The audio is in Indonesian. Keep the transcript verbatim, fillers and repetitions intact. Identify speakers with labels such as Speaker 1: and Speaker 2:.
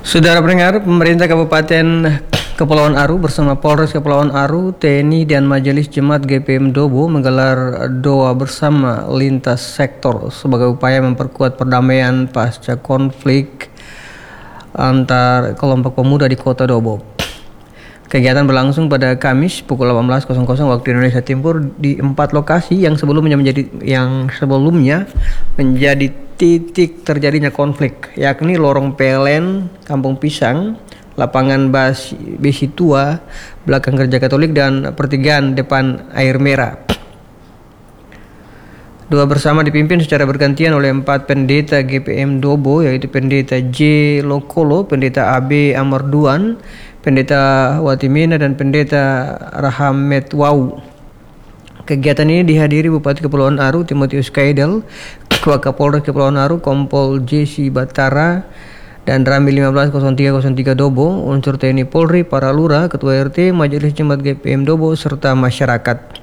Speaker 1: Saudara pendengar, pemerintah Kabupaten Kepulauan Aru bersama Polres Kepulauan Aru, T N I, dan Majelis Jemaat G P M Dobo menggelar doa bersama lintas sektor sebagai upaya memperkuat perdamaian pasca konflik antar kelompok pemuda di Kota Dobo. Kegiatan berlangsung pada Kamis pukul delapan belas waktu Indonesia Timur di empat lokasi yang sebelumnya menjadi yang sebelumnya menjadi titik terjadinya konflik, yakni Lorong Pelen, Kampung Pisang, Lapangan Basi, Besi Tua, Belakang Gereja Katolik, dan Pertigaan Depan Air Merah. Doa bersama dipimpin secara bergantian oleh empat pendeta G P M Dobo, yaitu Pendeta J. Lokolo, Pendeta A B Amarduan, Pendeta Watimena, dan Pendeta Rahamet Wau. Kegiatan ini dihadiri Bupati Kepulauan Aru Timotius Kaidel, Wakapolres Kepulauan Aru Kompol Jesi Batara, dan Ramil lima belas nol tiga nol tiga Dobo, unsur T N I Polri, para lurah, ketua R T, Majelis Jemaat G P M Dobo, serta masyarakat.